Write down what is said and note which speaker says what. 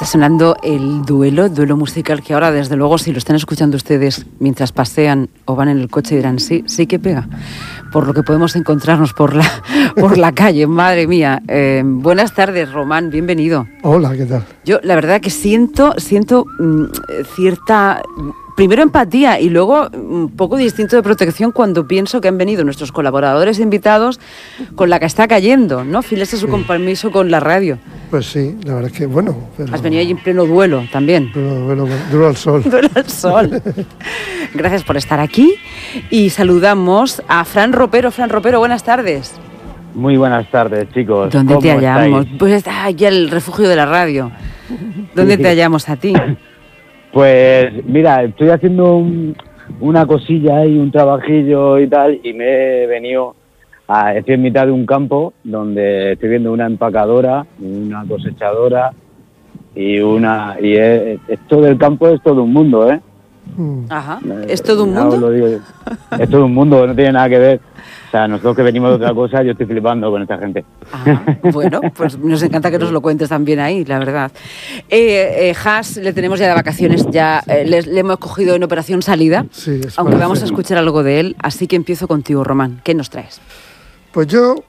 Speaker 1: Está sonando el duelo musical que ahora, desde luego, si lo están escuchando ustedes mientras pasean o van en el coche, dirán, sí que pega, por lo que podemos encontrarnos por la calle. Madre mía. Buenas tardes, Román, bienvenido.
Speaker 2: Hola, ¿qué tal?
Speaker 1: Yo, la verdad que siento cierta... Primero empatía y luego un poco distinto de protección cuando pienso que han venido nuestros colaboradores invitados con la que está cayendo, ¿no? Fieles a su compromiso con la radio.
Speaker 2: Pues sí, la verdad es que bueno.
Speaker 1: Has venido allí en pleno duelo también.
Speaker 2: Duelo al sol.
Speaker 1: Duelo al sol. Gracias por estar aquí y saludamos a Fran Ropero. Fran Ropero, buenas tardes.
Speaker 3: Muy buenas tardes, chicos.
Speaker 1: ¿Dónde te hallamos? Pues está aquí el refugio de la radio. ¿Dónde te hallamos a ti?
Speaker 3: Pues mira, estoy haciendo una cosilla y un trabajillo y tal, y me he venido estoy en mitad de un campo donde estoy viendo una empacadora, una cosechadora y esto del campo es todo un mundo, ¿eh?
Speaker 1: Ajá. ¿Es todo un mundo?
Speaker 3: Es todo un mundo, no tiene nada que ver. O sea, nosotros que venimos de otra cosa, yo estoy flipando con esta gente.
Speaker 1: Bueno, pues nos encanta que nos lo cuentes también ahí, la verdad. Haas, le tenemos ya de vacaciones, le hemos cogido en operación salida,
Speaker 2: Sí,
Speaker 1: aunque vamos a escuchar algo de él, así que empiezo contigo, Román. ¿Qué nos traes?
Speaker 2: Pues yo